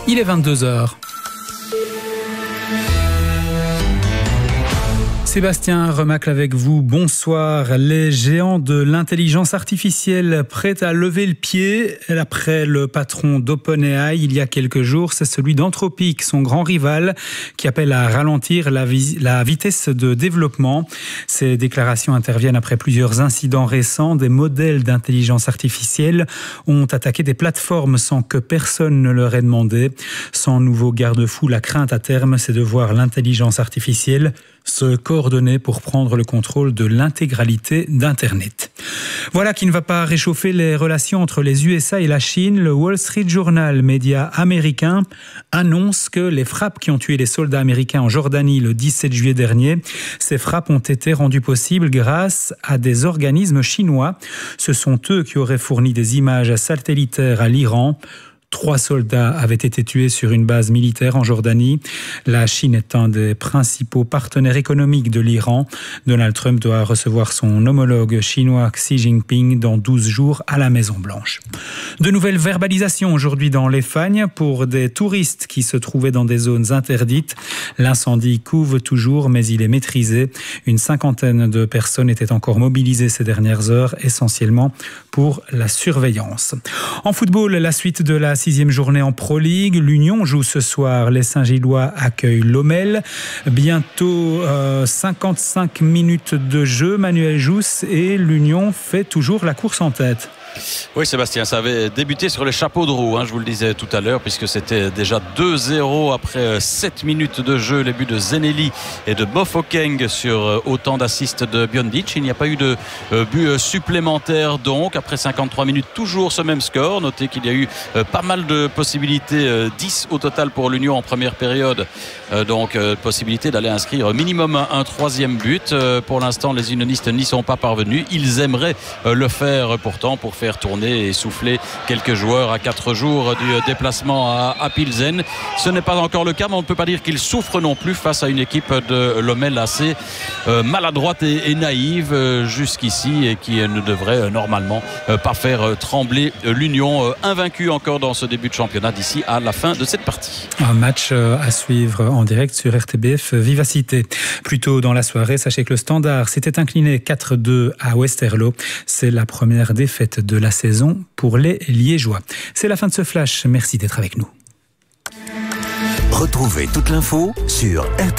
Il est 22h. Sébastien Remacle avec vous, bonsoir. Les géants de l'intelligence artificielle prêts à lever le pied après le patron d'OpenAI il y a quelques jours, c'est celui d'Anthropic, son grand rival, qui appelle à ralentir la vitesse de développement. Ces déclarations interviennent après plusieurs incidents récents. Des modèles d'intelligence artificielle ont attaqué des plateformes sans que personne ne leur ait demandé. Sans nouveau garde-fou, la crainte à terme, c'est de voir l'intelligence artificielle se coordonner pour prendre le contrôle de l'intégralité d'Internet. Voilà qui ne va pas réchauffer les relations entre les USA et la Chine. Le Wall Street Journal, média américain, annonce que les frappes qui ont tué les soldats américains en Jordanie le 17 juillet dernier, ces frappes ont été rendues possibles grâce à des organismes chinois. Ce sont eux qui auraient fourni des images satellitaires à l'Iran. 3 soldats avaient été tués sur une base militaire en Jordanie. La Chine est un des principaux partenaires économiques de l'Iran. Donald Trump doit recevoir son homologue chinois Xi Jinping dans 12 jours à la Maison-Blanche. De nouvelles verbalisations aujourd'hui dans les Fagnes pour des touristes qui se trouvaient dans des zones interdites. L'incendie couve toujours, mais il est maîtrisé. Une 50aine de personnes étaient encore mobilisées ces dernières heures, essentiellement pour la surveillance. En football, la suite de la 6e journée en Pro League. L'Union joue ce soir. Les Saint-Gillois accueillent Lommel. Bientôt 55 minutes de jeu. Manuel Jousse et l'Union fait toujours la course en tête. Oui Sébastien, ça avait débuté sur les chapeaux de roue, je vous le disais tout à l'heure, puisque c'était déjà 2-0 après 7 minutes de jeu, les buts de Zeneli et de Bofokeng sur autant d'assists de Biondic. Il n'y a pas eu de but supplémentaire donc, après 53 minutes, toujours ce même score. Notez qu'il y a eu pas mal de possibilités, 10 au total pour l'Union en première période, donc possibilité d'aller inscrire minimum un 3e but. Pour l'instant, les unionistes n'y sont pas parvenus. Ils aimeraient le faire pourtant pour faire tourner et souffler quelques joueurs à 4 jours du déplacement à Pilsen. Ce n'est pas encore le cas, mais on ne peut pas dire qu'ils souffrent non plus face à une équipe de Lommel assez maladroite et naïve jusqu'ici, et qui ne devrait normalement pas faire trembler l'Union, invaincue encore dans ce début de championnat d'ici à la fin de cette partie. Un match à suivre en direct sur RTBF Vivacité. Plus tôt dans la soirée, sachez que le Standard s'était incliné 4-2 à Westerlo. C'est la première défaite de la saison pour les Liégeois. C'est la fin de ce flash. Merci d'être avec nous. Retrouvez toute l'info sur